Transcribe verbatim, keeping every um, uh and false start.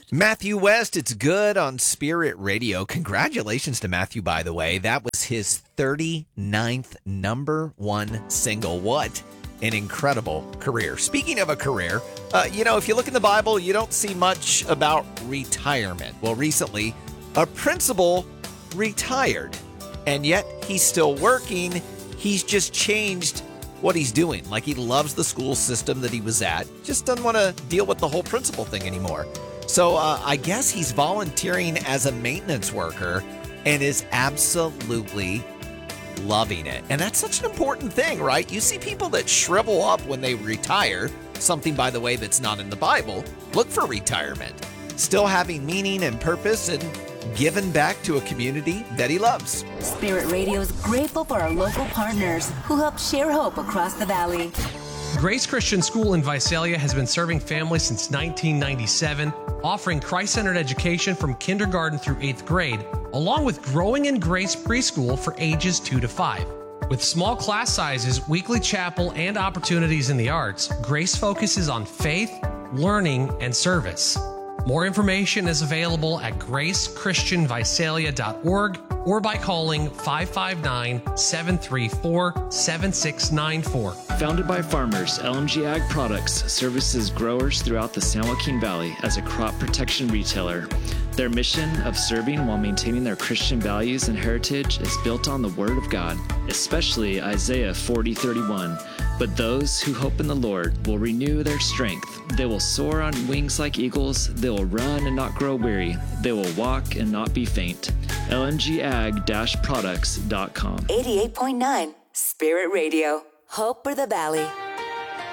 Matthew West, it's good on Spirit Radio. Congratulations to Matthew, by the way. That was his thirty-ninth number one single. What an incredible career. Speaking of a career, uh, you know, if you look in the Bible, you don't see much about retirement. Well, recently, a principal retired, and yet he's still working. He's just changed what he's doing. Like, he loves the school system that he was at, just doesn't want to deal with the whole principal thing anymore. So uh, I guess he's volunteering as a maintenance worker and is absolutely loving it. And that's such an important thing, right? You see people that shrivel up when they retire, something, by the way, that's not in the Bible. Look for retirement. Still having meaning and purpose and giving back to a community that he loves. Spirit Radio is grateful for our local partners who help share hope across the valley. Grace Christian School in Visalia has been serving families since nineteen ninety-seven, offering Christ-centered education from kindergarten through eighth grade, along with Growing in Grace preschool for ages two to five. With small class sizes, weekly chapel, and opportunities in the arts, Grace focuses on faith, learning, and service. More information is available at grace christian visalia dot org or by calling five five nine, seven three four, seven six nine four. Founded by farmers, L M G Ag Products services growers throughout the San Joaquin Valley as a crop protection retailer. Their mission of serving while maintaining their Christian values and heritage is built on the Word of God, especially Isaiah forty thirty-one. But those who hope in the Lord will renew their strength. They will soar on wings like eagles. They will run and not grow weary. They will walk and not be faint. L M G ag dash products dot com. eighty-eight point nine Spirit Radio. Hope for the Valley.